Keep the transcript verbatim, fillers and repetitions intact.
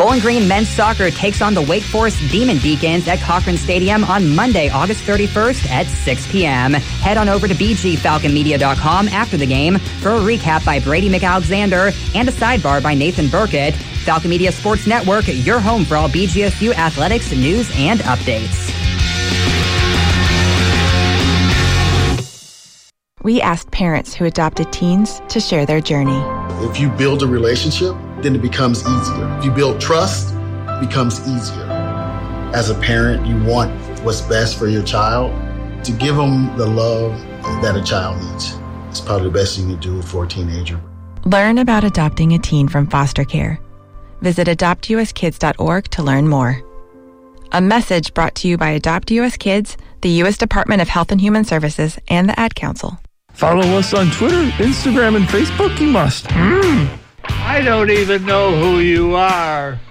Bowling Green men's soccer takes on the Wake Forest Demon Deacons at Cochran Stadium on Monday, August thirty-first at six p.m. Head on over to b g falcon media dot com after the game for a recap by Brady McAlexander and a sidebar by Nathan Burkett. Falcon Media Sports Network, your home for all B G S U athletics, news, and updates. We asked parents who adopted teens to share their journey. If you build a relationship, then it becomes easier. If you build trust, it becomes easier. As a parent, you want what's best for your child. To give them the love that a child needs. It's probably the best thing you do for a teenager. Learn about adopting a teen from foster care. Visit adopt u s kids dot org to learn more. A message brought to you by Adopt U S Kids, the U S Department of Health and Human Services, and the Ad Council. Follow us on Twitter, Instagram, and Facebook, you must. Mm. I don't even know who you are.